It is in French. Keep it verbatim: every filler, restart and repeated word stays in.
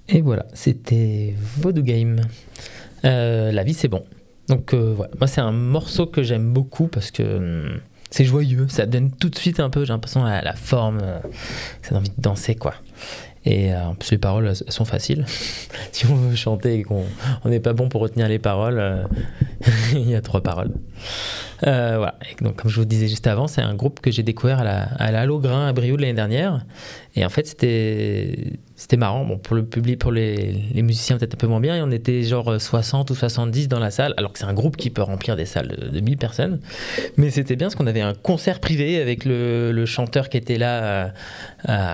Et voilà, c'était Vodou Game. Euh, la vie, c'est bon. Donc euh, voilà, moi c'est un morceau que j'aime beaucoup parce que hum, c'est joyeux, ça donne tout de suite un peu, j'ai l'impression, la, la forme, euh, ça donne envie de danser quoi. Et euh, en plus les paroles elles sont faciles. Si on veut chanter et qu'on n'est pas bon pour retenir les paroles, euh, il y a trois paroles. Euh, voilà. Et donc, comme je vous disais juste avant, c'est un groupe que j'ai découvert à la, à la Halograin à Brioude l'année dernière. Et en fait, c'était, c'était marrant. Bon, pour le public, pour les, les musiciens, peut-être un peu moins bien. Et on était genre soixante ou soixante-dix dans la salle, alors que c'est un groupe qui peut remplir des salles de, de mille personnes. Mais c'était bien parce qu'on avait un concert privé avec le, le chanteur qui était là à,